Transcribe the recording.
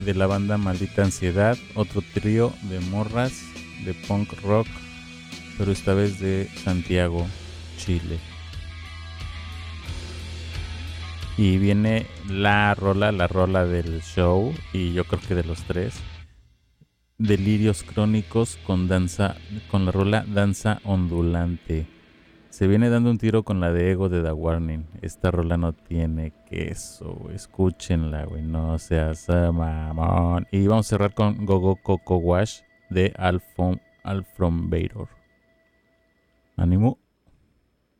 de la banda Maldita Ansiedad, otro trío de morras de punk rock, pero esta vez de Santiago, Chile. Y viene la rola del show, y yo creo que de los tres. Delirios crónicos con la rola Danza Ondulante. Se viene dando un tiro con la de Ego de The Warning. Esta rola no tiene queso, güey. Escúchenla, güey. No seas mamón. Y vamos a cerrar con Gogo Coco Wash de Alfrom Bator. Ánimo.